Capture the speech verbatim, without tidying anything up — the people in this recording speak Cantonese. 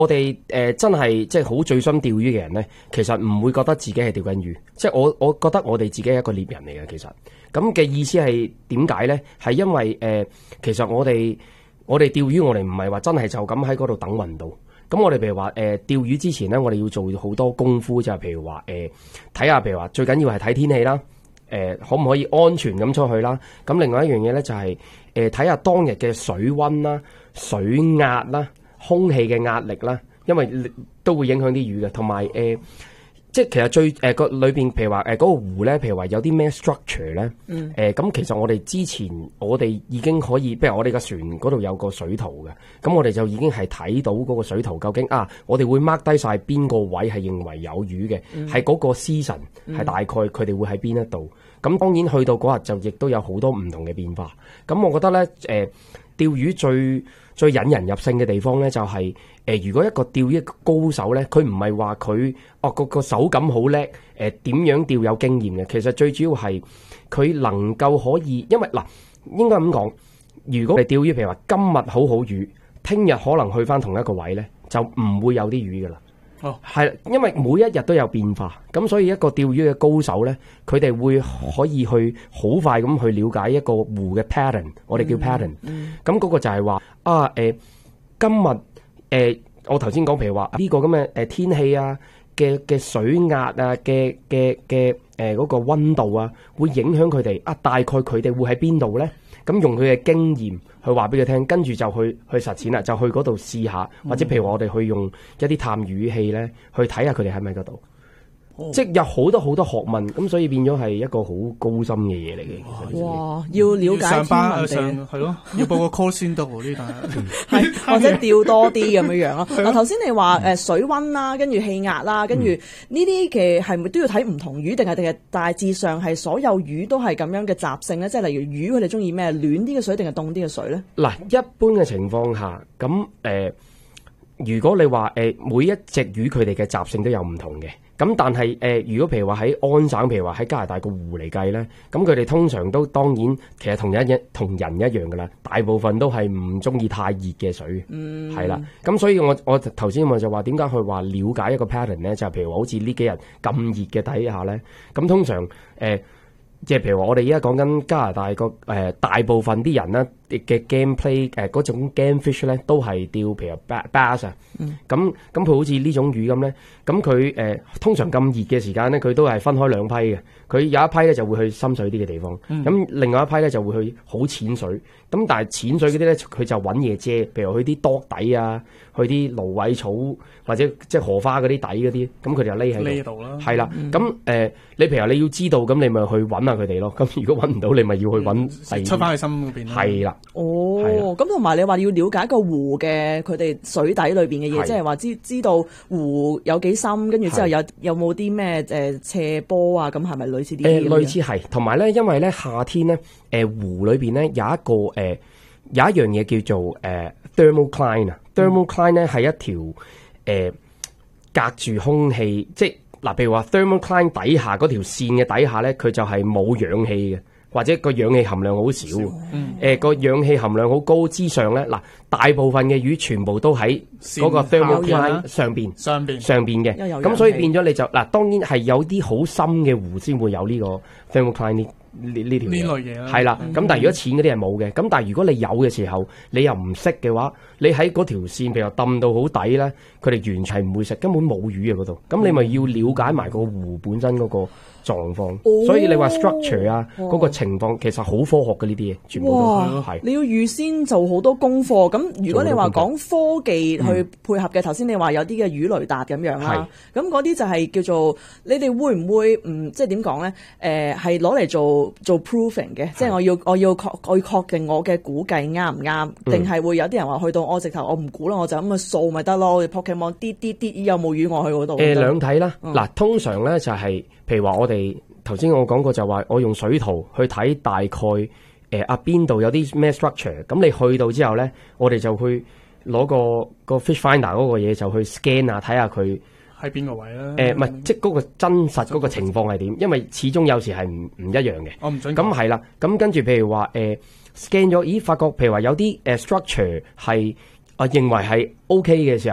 我哋誒、呃、真係即係好醉心釣魚嘅人咧，其實唔會覺得自己係釣緊魚，即係我我覺得我哋自己係一個獵人嚟嘅。其實咁嘅意思係點解咧？係因為誒、呃，其實我哋我哋釣魚，我哋唔係話真係就咁喺嗰度等運到。咁我哋譬如話誒、呃、釣魚之前咧，我哋要做好多功夫，就係譬如話誒睇下，譬如話最緊要係睇天氣啦，誒、呃、可唔可以安全咁出去啦？咁另外一樣嘢咧就係誒睇下當日嘅水溫啦、水壓啦、空氣嘅壓力啦，因為都會影響啲魚嘅，同埋誒即係其實最誒個裏邊，譬如話誒嗰個湖咧，譬如話有啲咩 structure 咧，誒、嗯、咁、呃、其實我哋之前我哋已經可以，譬如我哋個船嗰度有個水圖嘅，咁我哋就已經係睇到嗰個水圖究竟啊，我哋會 mark 低晒邊個位係認為有魚嘅，係嗰、嗯、個 season 係大概佢哋會喺邊一度。咁、嗯、當然去到嗰日就亦都有好多唔同嘅變化。咁我覺得咧，誒、呃、釣魚最最引人入勝嘅地方咧，就係、是、誒、呃、如果一個釣魚高手咧，佢唔係話佢哦個個手感好叻，誒、呃、點樣釣有經驗嘅。其實最主要係佢能夠可以，因為嗱、呃、應該咁講，如果你釣魚，譬如話今日好好魚，聽日可能去翻同一個位咧，就唔會有啲魚噶啦。哦，係，因為每一日都有變化，咁所以一個釣魚嘅高手咧，佢哋會可以去好快咁去了解一個湖嘅 pattern， 我哋叫 pattern。咁、嗯、嗰、嗯、個就係話啊，誒、呃，今日誒、呃，我頭先講，譬如話呢個咁嘅誒天氣啊，嘅嘅水壓啊，嘅嘅嘅誒嗰個溫度啊，會影響佢哋啊，大概佢哋會喺邊度咧？咁用佢嘅經驗去話俾佢聽，跟住就去去實踐啦，就去嗰度試下，或者譬如我哋去用一啲探魚器咧，去睇下佢哋喺咪嗰度。哦、即係有好多好多學問，咁所以變咗係一個好高深嘅嘢嚟嘅。 哇！要了解上班天文地， 係咯，要報個 call 先得喎呢單。 係或者釣多啲咁樣樣咯。嗱，頭先你話誒水溫啦，跟住氣壓啦，跟住呢啲嘅係咪都要睇唔同魚，定係定係大致上係所有魚都係咁樣嘅習性咧？即係例如魚佢哋中意咩？暖啲嘅水定係凍啲嘅水咧？ 嗱，一般嘅情況下，咁誒、呃，如果你話誒、呃、每一隻魚佢哋嘅習性都有唔同嘅。咁但係誒、呃，如果譬如話喺安省，譬如話喺加拿大個湖嚟計咧，咁佢哋通常都當然其實同人一同人一樣噶啦，大部分都係唔中意太熱嘅水，係、嗯、啦。咁所以我我頭先我就話點解去話了解一個 pattern 咧，就係、是、譬如話好似呢幾日咁熱嘅底下咧，咁通常誒。呃即係譬如話，我哋而家講緊加拿大個誒、呃、大部分啲人咧嘅 gameplay 誒、呃、嗰種 game fish 咧，都係釣譬如 bass 啊。咁咁佢好似呢種魚咁咧，咁佢誒通常咁熱嘅時間咧，佢都係分開兩批嘅。佢有一批咧就會去深水啲嘅地方，咁、嗯、另外一批咧就會去好淺水。咁但係淺水嗰啲咧，佢就揾嘢遮，譬如去啲多底啊，去啲蘆葦草或者即係荷花嗰啲底嗰啲，咁佢哋就匿喺度。係啦，咁誒、嗯呃，你譬如你要知道，咁你咪去揾下佢哋咯。咁如果揾唔到，你咪要去揾、嗯、 出翻去深嗰邊。 係啦。 哦，咁同埋你話要了解個湖嘅佢哋水底裏邊嘅嘢，即係話知知道湖有幾深，跟住之後有有冇啲咩誒斜坡啊？咁係咪類似啲？誒、呃，類似係，同埋咧，因為咧夏天咧，誒、呃、湖裏邊咧有一個誒、呃、有一樣嘢叫做誒、呃、thermocline 啊、嗯、，thermocline 咧係一條誒、呃、隔住空氣，即係嗱，譬如話 thermocline 底下嗰條線嘅底下咧，佢就係冇氧氣嘅。或者個氧氣含量好少，誒、嗯呃、個氧氣含量好高之上咧，嗱大部分嘅魚全部都喺嗰個 thermocline 上邊，上邊上邊嘅，咁所以變咗你就嗱，當然係有啲好深嘅湖先會有呢個 thermocline 呢呢呢條嘢，呢類嘢係啦。咁、嗯、但係如果淺嗰啲係冇嘅，咁但係如果你有嘅時候，你又唔識嘅話，你喺嗰條線譬如話抌到好底咧，佢哋完全唔會食，根本冇魚啊嗰度，咁你咪要了解埋個湖本身嗰個狀況、哦，所以你話 structure 啊嗰、嗰個情況其實好科學嘅呢啲嘢，全部都係。你要預先做好多功課。咁如果你話講科技去配合嘅，頭、嗯、先你話有啲嘅魚雷達咁樣啦，咁嗰啲就係叫做你哋會唔會唔即係點講咧？誒係攞嚟做做 proving 嘅，即係我要我要確我要確定我嘅估計啱唔啱，定、嗯、係會有啲人話去到我直頭我唔估啦，我就咁去掃咪得咯？Pokemon 啲啲啲有冇魚我去嗰度？誒兩睇啦，嗱、嗯、通常咧就係、是、譬如話我哋頭先我講過就話我用水圖去睇大概誒啊邊度有啲咩 structure， 咁你去到之後咧，我哋就去攞個個 fish finder 嗰個嘢就去 scan 啊，睇下佢喺邊個位啦。 誒唔係即係嗰個真實嗰個情況係點，因為始終有時係唔唔一樣嘅。 我唔準。 咁係啦，咁跟住譬如話誒、呃、scan 咗，咦發覺譬如話有啲誒 structure 係啊認為係 OK 嘅時候。